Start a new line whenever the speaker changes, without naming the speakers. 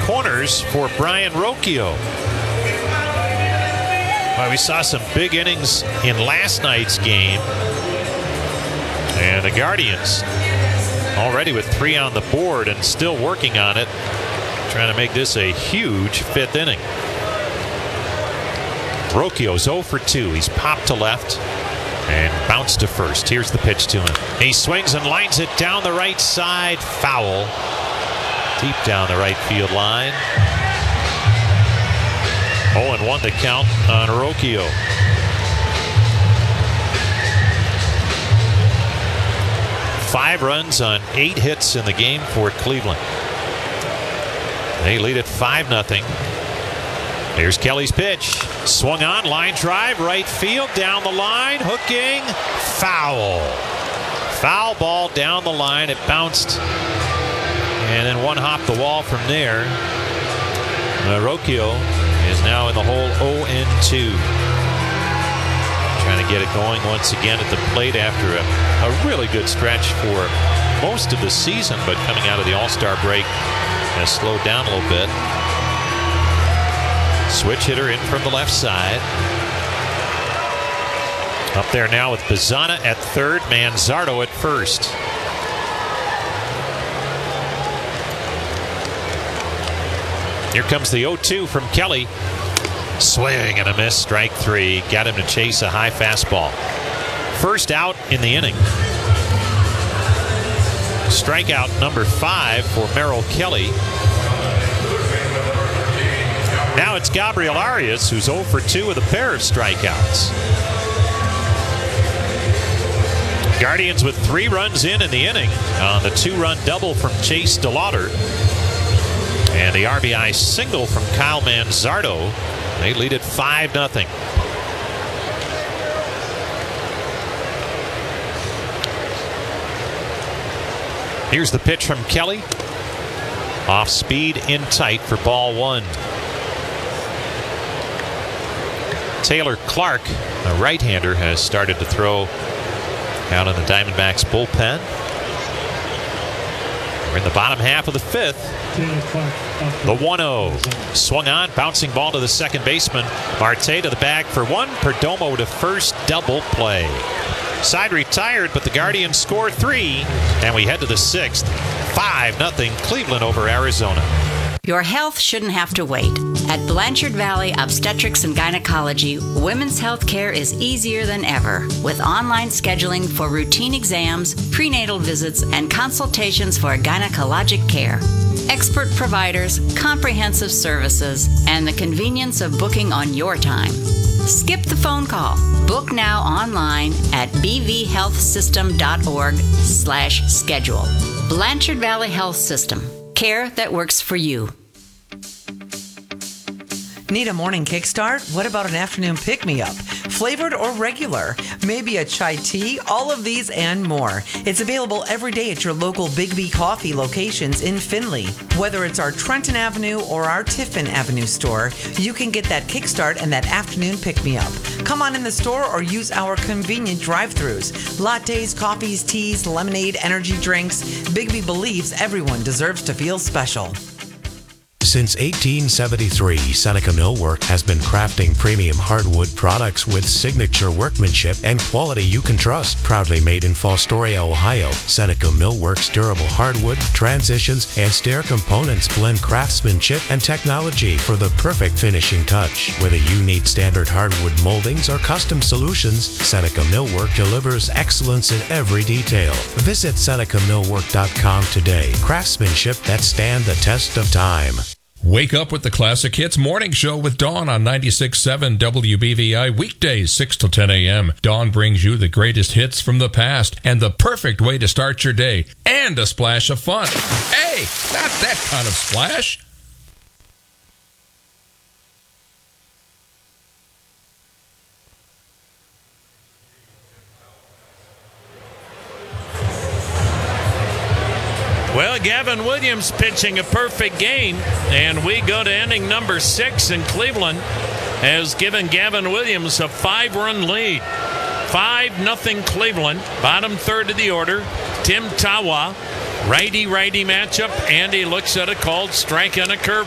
corners for Brian Rocchio. Well, we saw some big innings in last night's game. And the Guardians already with 3 on the board and still working on it, trying to make this a huge 5th inning. Rocchio's 0 for 2. He's popped to left and bounced to first. Here's the pitch to him. He swings and lines it down the right side. Foul. Deep down the right field line. 0-1 the count on Rocchio. Five runs on 8 hits in the game for Cleveland. They lead at 5-0. Here's Kelly's pitch. Swung on, line drive, right field, down the line, hooking, foul. Foul ball down the line. It bounced and then one hopped the wall from there. Rocchio is now in the hole 0-2. Trying to get it going once again at the plate after a really good stretch for most of the season, but coming out of the All-Star break has slowed down a little bit. Switch hitter in from the left side. Up there now with Bazzana at third, Manzardo at first. Here comes the 0-2 from Kelly. Swing and a miss, strike 3. Got him to chase a high fastball. First out in the inning. Strikeout number 5 for Merrill Kelly. Now it's Gabriel Arias, who's 0 for 2 with a pair of strikeouts. Guardians with 3 runs in the inning on the 2-run double from Chase DeLauder. And the RBI single from Kyle Manzardo. They lead at 5-0. Here's the pitch from Kelly. Off speed, in tight for ball 1. Taylor Clark, a right-hander, has started to throw out in the Diamondbacks bullpen. We're in the bottom half of the 5th. The 1-0. Swung on, bouncing ball to the second baseman. Marte to the bag for 1. Perdomo to first, double play. Side retired, but the Guardians score 3. And we head to the 6th. 5-0 Cleveland over Arizona.
Your health shouldn't have to wait. At Blanchard Valley Obstetrics and Gynecology, women's health care is easier than ever, with online scheduling for routine exams, prenatal visits, and consultations for gynecologic care. Expert providers, comprehensive services, and the convenience of booking on your time. Skip the phone call. Book now online at bvhealthsystem.org/schedule. Blanchard Valley Health System. Care that works for you.
Need a morning kickstart? What about an afternoon pick-me-up? Flavored or regular? Maybe a chai tea? All of these and more. It's available every day at your local Big B Coffee locations in Findlay. Whether it's our Trenton Avenue or our Tiffin Avenue store, you can get that kickstart and that afternoon pick-me-up. Come on in the store or use our convenient drive-thrus. Lattes, coffees, teas, lemonade, energy drinks. Big B believes everyone deserves to feel special.
Since 1873, Seneca Millwork has been crafting premium hardwood products with signature workmanship and quality you can trust. Proudly made in Fostoria, Ohio, Seneca Millwork's durable hardwood, transitions, and stair components blend craftsmanship and technology for the perfect finishing touch. Whether you need standard hardwood moldings or custom solutions, Seneca Millwork delivers excellence in every detail. Visit SenecaMillwork.com today. Craftsmanship that stand the test of time.
Wake up with the Classic Hits Morning Show with Dawn on 96.7 WBVI, weekdays 6 to 10 a.m. Dawn brings you the greatest hits from the past and the perfect way to start your day, and a splash of fun. Hey, not that kind of splash.
Well, Gavin Williams pitching a perfect game, and we go to inning number 6, and Cleveland has given Gavin Williams a 5-run lead. 5-0 Cleveland, bottom third of the order. Tim Tawa, righty-righty matchup. Andy looks at a called strike on a curve.